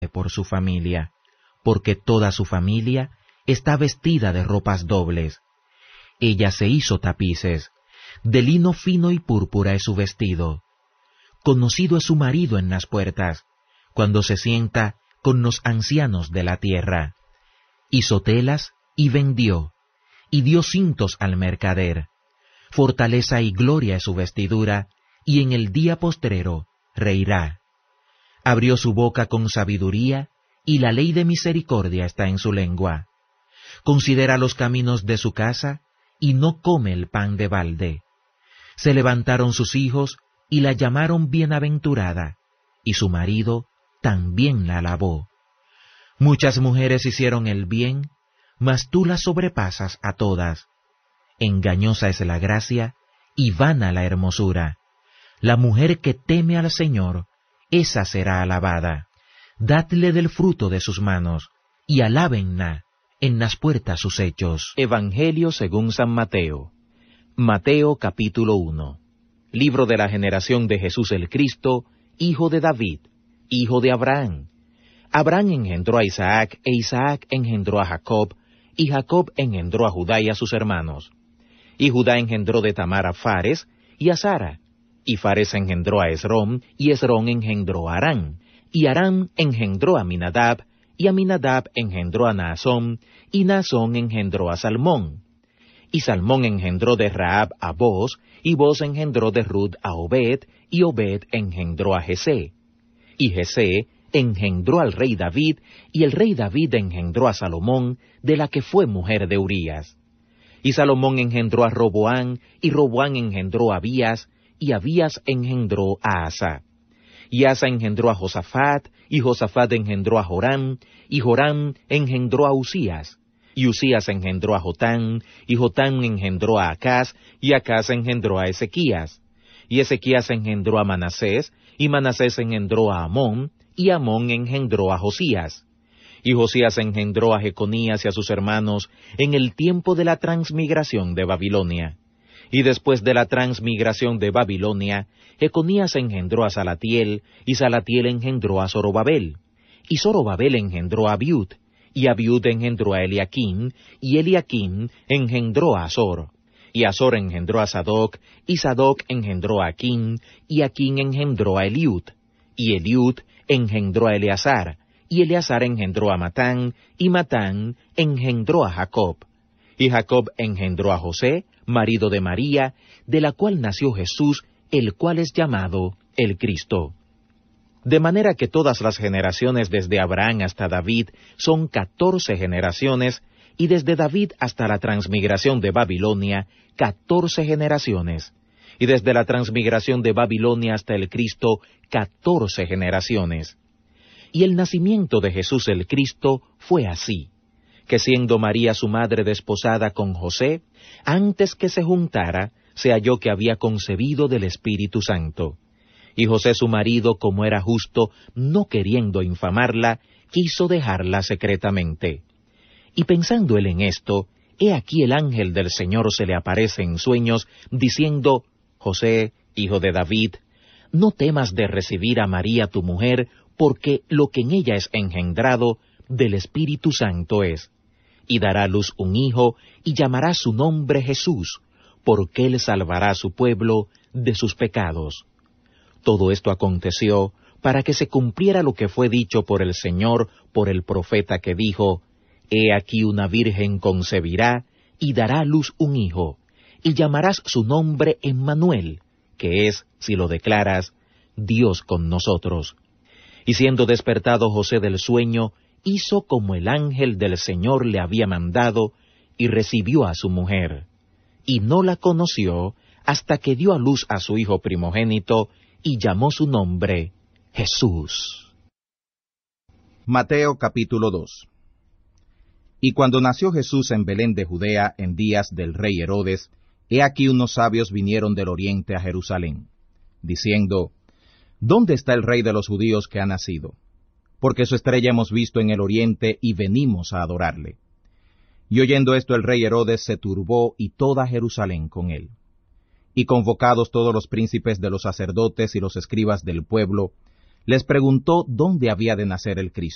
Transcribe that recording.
triste por su familia, porque toda su familia está vestida de ropas dobles. Ella se hizo tapices, de lino fino y púrpura es su vestido. Conocido es su marido en las puertas, cuando se sienta con los ancianos de la tierra. Hizo telas y vendió, y dio cintos al mercader. Fortaleza y gloria es su vestidura, y en el día postrero reirá. Abrió su boca con sabiduría, y la ley de misericordia está en su lengua. Considera los caminos de su casa, y no come el pan de balde. Se levantaron sus hijos, y la llamaron bienaventurada, y su marido también la alabó. Muchas mujeres hicieron el bien, mas tú las sobrepasas a todas. Engañosa es la gracia, y vana la hermosura. La mujer que teme al Señor, esa será alabada. Dadle del fruto de sus manos, y alábenla en las puertas sus hechos. Evangelio según San Mateo. Mateo capítulo 1. Libro de la generación de Jesús el Cristo, hijo de David, hijo de Abraham. Abraham engendró a Isaac, e Isaac engendró a Jacob, y Jacob engendró a Judá y a sus hermanos. Y Judá engendró de Tamar a Fares y a Zara. Y Fares engendró a Esrom, y Esrom engendró a Aram. Y Aram engendró a Aminadab, y Aminadab engendró a Naasón, y Naasón engendró a Salmón. Y Salmón engendró de Rahab a Boz, y Boz engendró de Rut a Obed, y Obed engendró a Jesé. Y Jesé engendró al rey David, y el rey David engendró a Salomón, de la que fue mujer de Urías. Y Salomón engendró a Roboán, y Roboán engendró a Abías, y Abías engendró a Asa. Y Asa engendró a Josafat, y Josafat engendró a Joram, y Joram engendró a Usías. Y Usías engendró a Jotán, y Jotán engendró a Acaz, y Acaz engendró a Ezequías. Y Ezequías engendró a Manasés, y Manasés engendró a Amón, y Amón engendró a Josías. Y Josías engendró a Jeconías y a sus hermanos en el tiempo de la transmigración de Babilonia. Y después de la transmigración de Babilonia, Jeconías engendró a Salatiel, y Salatiel engendró a Zorobabel. Y Zorobabel engendró a Abiud, y Abiud engendró a Eliaquim, y Eliaquim engendró a Azor. Y Azor engendró a Sadoc, y Sadoc engendró a Aquim, y Aquim engendró a Eliud. Y Eliud engendró a Eleazar, y Eleazar engendró a Matán, y Matán engendró a Jacob. Y Jacob engendró a José, marido de María, de la cual nació Jesús, el cual es llamado el Cristo. De manera que todas las generaciones desde Abraham hasta David son 14 generaciones, y desde David hasta la transmigración de Babilonia, 14 generaciones, y desde la transmigración de Babilonia hasta el Cristo, 14 generaciones. Y el nacimiento de Jesús el Cristo fue así, que siendo María su madre desposada con José, antes que se juntara, se halló que había concebido del Espíritu Santo. Y José su marido, como era justo, no queriendo infamarla, quiso dejarla secretamente. Y pensando él en esto, he aquí el ángel del Señor se le aparece en sueños, diciendo: José, hijo de David, no temas de recibir a María tu mujer, porque lo que en ella es engendrado del Espíritu Santo es. Y dará a luz un hijo, y llamará su nombre Jesús, porque él salvará a su pueblo de sus pecados. Todo esto aconteció para que se cumpliera lo que fue dicho por el Señor por el profeta que dijo: He aquí una virgen concebirá, y dará a luz un hijo, y llamarás su nombre Emmanuel, que es, si lo declaras, Dios con nosotros. Y siendo despertado José del sueño, hizo como el ángel del Señor le había mandado, y recibió a su mujer. Y no la conoció hasta que dio a luz a su hijo primogénito, y llamó su nombre Jesús. Mateo capítulo 2. Y cuando nació Jesús en Belén de Judea en días del rey Herodes, he aquí unos sabios vinieron del oriente a Jerusalén, diciendo: ¿Dónde está el rey de los judíos que ha nacido? Porque su estrella hemos visto en el oriente y venimos a adorarle. Y oyendo esto el rey Herodes se turbó y toda Jerusalén con él. Y convocados todos los príncipes de los sacerdotes y los escribas del pueblo, les preguntó dónde había de nacer el Cristo.